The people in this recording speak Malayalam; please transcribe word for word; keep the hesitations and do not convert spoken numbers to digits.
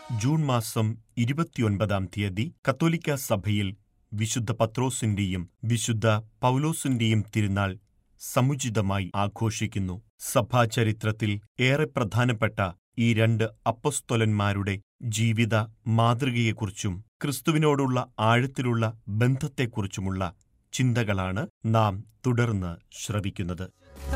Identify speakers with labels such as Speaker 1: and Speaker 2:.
Speaker 1: ജൂൺ മാസം ഇരുപത്തിയൊൻപതാം തീയതി കത്തോലിക്കാ സഭയിൽ വിശുദ്ധ പത്രോസിന്റെയും വിശുദ്ധ പൗലോസിന്റെയും തിരുനാൾ സമുചിതമായി ആഘോഷിക്കുന്നു. സഭാചരിത്രത്തിൽ ഏറെ പ്രധാനപ്പെട്ട ഈ രണ്ട് അപ്പൊസ്തലന്മാരുടെ ജീവിത മാതൃകയെക്കുറിച്ചും ക്രിസ്തുവിനോടുള്ള ആഴത്തിലുള്ള ബന്ധത്തെക്കുറിച്ചുമുള്ള ചിന്തകളാണ് നാം തുടർന്ന് ശ്രവിക്കുന്നത്.